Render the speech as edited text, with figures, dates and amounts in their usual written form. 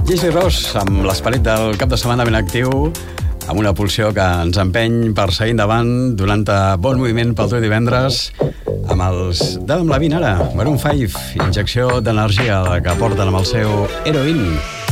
Jessie Ross, amb l'esperit del cap de setmana ben actiu, amb una pulsió que ens empeny per seguir endavant, donant-te bon moviment pel teu divendres, amb els d'Adam Levine ara, Maroon 5, injecció d'energia que porten amb el seu Heroin.